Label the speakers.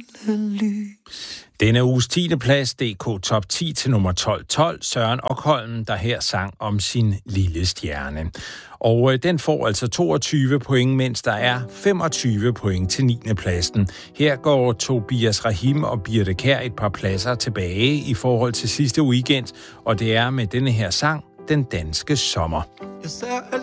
Speaker 1: lys.
Speaker 2: Denne uges 10. plads, DK Top 10 til nummer 12. Søren Okholm, der her sang om sin lille stjerne. Og den får altså 22 point, mens der er 25 point til 9. pladsen. Her går Tobias Rahim og Birte Kjær et par pladser tilbage i forhold til sidste weekend, og det er med denne her sang, Den danske sommer.